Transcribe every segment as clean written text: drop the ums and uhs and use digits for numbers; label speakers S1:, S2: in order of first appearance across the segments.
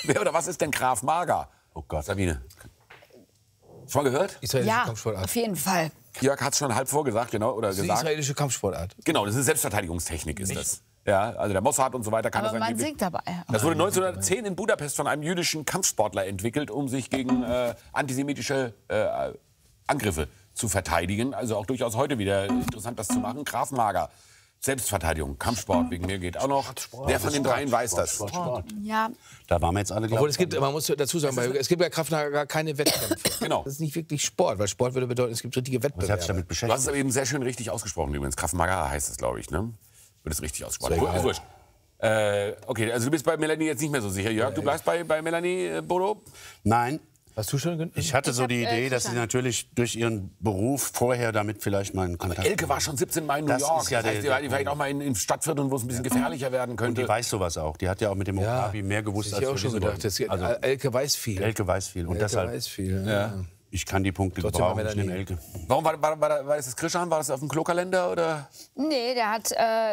S1: Wer oder was ist denn Krav Maga? Oh Gott, Sabine. Schon mal gehört?
S2: Israelische
S3: Ja,
S2: Kampfsportart.
S3: auf jeden Fall.
S1: Jörg hat es schon halb vorgesagt, genau, oder
S2: Das ist die
S1: gesagt.
S2: israelische Kampfsportart.
S1: Genau, das ist Selbstverteidigungstechnik, ist das. Ja, also der Mossad und so weiter kann
S3: Aber
S1: das
S3: man
S1: angeblich.
S3: singt dabei.
S1: Das wurde 1910 in Budapest von einem jüdischen Kampfsportler entwickelt, um sich gegen antisemitische Angriffe zu verteidigen. Also auch durchaus heute wieder interessant, das zu machen. Krav Maga, Selbstverteidigung, Kampfsport, wegen mir geht auch noch. Wer von den dreien weiß das?
S4: Sport.
S3: Ja,
S4: Da waren wir jetzt alle,
S2: Obwohl
S4: glaube
S2: es gibt, man muss dazu sagen, es gibt bei Krav Maga keine Wettkämpfe.
S1: Genau.
S2: Das ist nicht wirklich Sport, weil Sport würde bedeuten, es gibt richtige
S4: ich. Was hat sich
S2: Wettbewerbe.
S4: damit
S1: Du hast
S4: beschäftigt?
S1: es aber eben sehr schön richtig ausgesprochen übrigens. Krav Maga heißt es, glaube ich, ne? Wird es richtig ausgesprochen?
S2: Ist
S1: Gut,
S2: egal.
S1: ist wurscht. Okay, also du bist bei Melanie jetzt nicht mehr so sicher. Jörg, du bleibst bei Melanie, Bodo?
S4: Nein,
S2: Hast du schon?
S4: ich hatte so die Idee, dass sie natürlich durch ihren Beruf vorher damit vielleicht mal einen Kontakt...
S1: Elke war schon 17 Mal in New
S4: Das
S1: York.
S4: ist ja
S1: das heißt, die
S4: der
S1: war vielleicht auch mal in Stadtvierteln, wo es ein bisschen gefährlicher werden
S4: Und
S1: könnte.
S4: die weiß sowas auch. Die hat ja auch mit dem Okapi mehr gewusst,
S2: Das hätte ich auch
S4: wir
S2: schon
S4: wissen
S2: gedacht.
S4: wollen.
S2: Das, Elke weiß viel.
S4: Elke weiß viel. Und
S2: Elke
S4: deshalb,
S2: weiß viel.
S1: Ja.
S4: ich kann die Punkte
S2: Trotzdem war
S4: gebrauchen. Ich nehme
S2: Melanie.
S4: Elke.
S1: Warum war das Krishan? War das auf dem Klokalender oder?
S3: nee, der hat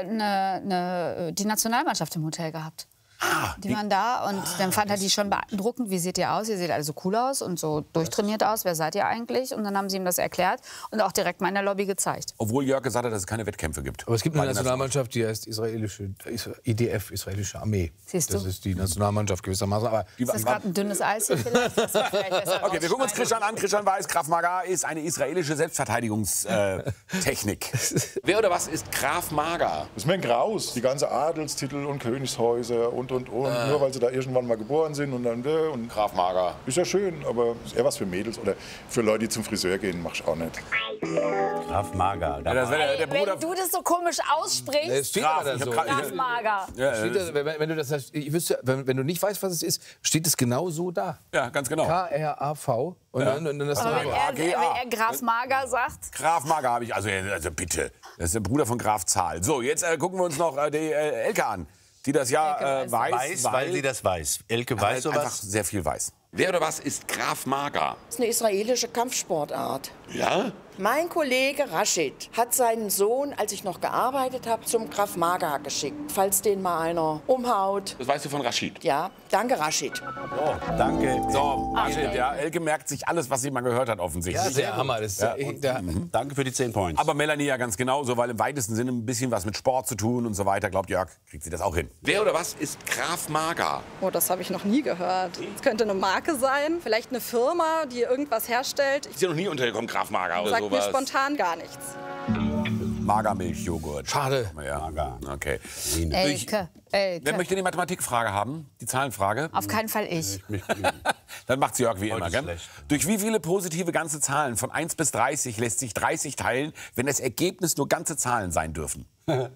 S3: die Nationalmannschaft im Hotel gehabt. Die waren da und dann fand er die schon beeindruckend. Wie seht ihr aus? Ihr seht alle so cool aus und so durchtrainiert aus. Wer seid ihr eigentlich? Und dann haben sie ihm das erklärt und auch direkt mal in der Lobby gezeigt.
S1: Obwohl Jörg gesagt hat, dass es keine Wettkämpfe gibt.
S2: Aber es gibt eine
S1: Bei den
S2: Nationalmannschaft, die heißt IDF, Israelische Armee.
S3: Siehst du?
S2: Das ist die Nationalmandschaft gewissermaßen. Aber
S3: Ist das gerade ein dünnes Eis hier vielleicht? Das wir vielleicht besser
S1: Okay, wir gucken uns
S3: rausschneiden.
S1: Krishan an. Krishan weiß, Krav Maga ist eine israelische Selbstverteidigungstechnik. Wer oder was ist Krav Maga?
S5: Das ist mir ein Graus. Die ganze Adelstitel und Königshäuser und. Nur weil sie da irgendwann mal geboren sind und dann. Und
S1: Krav Maga.
S5: ist ja schön, aber ist eher was für Mädels oder für Leute, die zum Friseur gehen, mach ich auch nicht.
S4: Krav Maga.
S1: Ja, das wäre der Bruder.
S3: Wenn du das so komisch
S2: es
S3: aussprichst,
S2: steht
S1: Graf,
S2: aber da
S1: ich hab
S2: so.
S1: grad-
S3: das Mager.
S2: Steht da, wenn du das hast, ich wüsste, wenn du nicht weißt, was es ist, steht es genau so da.
S1: Ja, ganz genau.
S2: K-R-A-V. Und dann das
S3: Aber wenn
S1: AGA.
S3: er Graf Mager sagt,
S1: Krav Maga habe ich, also bitte. Das ist der Bruder von Graf Zahl. So, jetzt gucken wir uns noch die Elke an, die das ja
S3: Elke
S1: weiß,
S4: Weil sie das weiß. Elke weiß
S1: einfach
S4: sowas.
S1: sehr viel weiß. Wer oder was ist Krav Maga?
S6: Das ist eine israelische Kampfsportart.
S1: Ja?
S6: Mein Kollege Rashid hat seinen Sohn, als ich noch gearbeitet habe, zum Krav Maga geschickt. Falls den mal einer umhaut.
S1: Das weißt du von Rashid.
S6: Ja, danke Rashid.
S4: Oh, danke.
S1: So, Rashid, ja. Elke merkt sich alles, was sie mal gehört hat, offensichtlich.
S2: Ja, sehr Hammer. Das ist
S4: Danke für die 10 Points.
S1: Aber Melanie ja ganz genauso, weil im weitesten Sinne ein bisschen was mit Sport zu tun und so weiter. Glaubt Jörg, kriegt sie das auch hin. Wer oder was ist Krav Maga?
S7: Oh, das habe ich noch nie gehört. Es könnte eine Marke sein, vielleicht eine Firma, die irgendwas herstellt. Ich
S1: Ist ja noch nie untergekommen, Krav Maga oder
S7: sage mir
S1: sowas.
S7: spontan gar nichts.
S1: Magermilchjoghurt.
S2: Schade.
S1: Ja.
S4: Maga.
S1: Okay.
S3: Elke,
S1: Wer
S3: Elke.
S1: möchte die Mathematikfrage haben? Die Zahlenfrage?
S3: Auf keinen Fall ich.
S1: Dann macht's Jörg wie immer.
S4: ist
S1: Gell?
S4: schlecht.
S1: Durch wie viele positive ganze Zahlen von 1 bis 30 lässt sich 30 teilen, wenn das Ergebnis nur ganze Zahlen sein dürfen?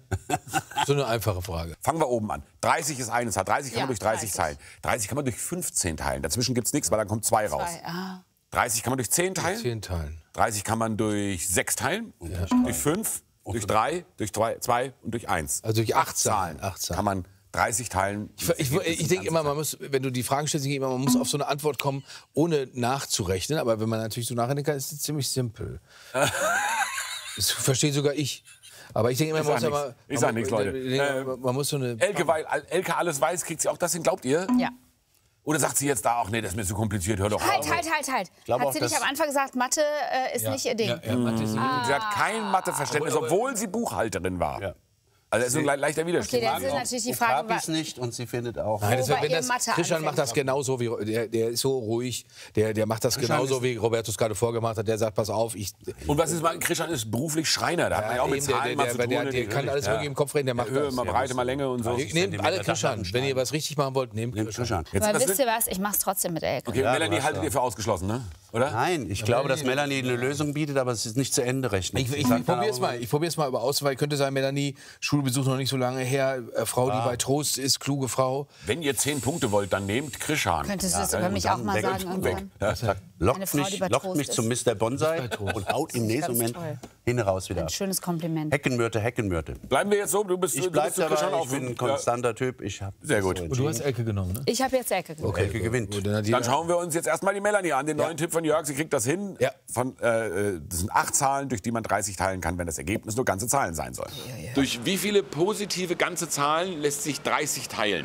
S2: so eine einfache Frage.
S1: Fangen wir oben an. 30 ist eine Zahl. 30 kann
S3: Ja,
S1: man durch 30 teilen. 30 kann man durch 15 teilen. Dazwischen gibt's nichts, weil dann kommt 2 raus. 30 kann man durch 10 teilen.
S2: 10 teilen.
S1: 30 kann man durch 6 teilen. Durch 5, durch 3, durch 2 und durch 1.
S2: Also durch 8 Zahlen.
S1: Kann man 30 teilen.
S2: Ich denke immer, man muss, wenn du die Fragen stellst, denke ich immer, man muss auf so eine Antwort kommen, ohne nachzurechnen. Aber wenn man natürlich so nachrechnen kann, ist es ziemlich simpel. Das verstehe sogar ich. Aber ich denke immer, man muss ja mal.
S1: Ich sag nichts, Leute.
S2: Man muss so eine.
S1: Elke, weil Elke alles weiß, kriegt sie auch das hin, glaubt ihr?
S3: Ja.
S1: Oder sagt sie jetzt da auch, nee, das ist mir zu kompliziert, hör doch auf.
S3: Halt.
S4: glaube
S3: Hat
S4: auch,
S3: sie nicht
S4: dass-
S3: am Anfang gesagt, Mathe ist nicht ihr Ding?
S2: Mathe ist-
S1: Sie hat kein Matheverständnis, obwohl sie Buchhalterin war.
S4: Ja.
S1: Also das ist ein leichter Widerspruch.
S3: Okay, dann ist natürlich die Frage,
S4: Okapis nicht und sie findet auch.
S2: Nein,
S3: Wo bei
S2: wenn
S3: ihr
S2: das,
S3: Mathe
S2: Christian macht das
S3: anfängt.
S2: genauso wie der ist so ruhig, der macht das genauso wie Robertus gerade vorgemacht hat. Der sagt, pass auf, ich
S1: Und was ist mal, Christian ist beruflich Schreiner, da hat man ja auch mit
S2: eben,
S1: Zahlen mal zu tun.
S2: der kann alles wirklich im Kopf reden, der macht
S1: Höhe,
S2: das.
S1: mal Breite, mal Länge und so.
S2: Nehmt alle Christian, wenn ihr was richtig machen wollt, nehmt Christian.
S1: Jetzt
S3: Aber
S1: das
S3: wisst ihr was, ich mach's trotzdem mit Elke.
S1: Okay,
S4: Ja,
S1: Melanie
S4: du hast
S1: haltet
S4: ja.
S1: ihr für ausgeschlossen, ne? Oder?
S4: Nein, ich glaube, dass Melanie eine Lösung bietet, aber es ist nicht zu Ende rechnen.
S2: Ich probiere es mal über aus, weil könnte sein, Melanie, Schulbesuch noch nicht so lange her, Frau, die bei Trost ist, kluge Frau.
S1: Wenn ihr 10 Punkte wollt, dann nehmt Christian.
S3: Könntest du das über mich auch mal
S4: weg,
S3: sagen
S4: weg.
S3: irgendwann?
S1: Ja.
S3: Eine Frau, die bei
S4: Lockt
S3: Trost
S4: mich
S3: ist.
S4: zum Mr. Bonsai und haut im nächsten
S3: ganz
S4: Moment
S3: toll.
S4: hin raus wieder
S3: Ein
S4: ab.
S3: schönes Kompliment.
S4: Heckenmürte.
S1: Bleiben wir jetzt so, du bist
S4: Ich
S1: du
S4: bleib
S1: bist zu Christian
S4: dabei,
S1: auf.
S4: ich bin ein konstanter Typ. Ich hab
S1: Sehr
S4: das
S1: gut.
S4: so
S2: Und du hast
S4: entschieden.
S2: Elke genommen, ne?
S3: Ich habe jetzt Elke genommen.
S4: Elke gewinnt.
S2: Gut, dann hat
S1: Dann
S2: jeder-
S1: schauen wir uns jetzt erstmal die Melanie an. Den neuen Tipp von Jörg, sie kriegt das hin.
S2: Ja.
S1: Das sind 8 Zahlen, durch die man 30 teilen kann, wenn das Ergebnis nur ganze Zahlen sein soll. Durch wie viele positive ganze Zahlen lässt sich 30 teilen?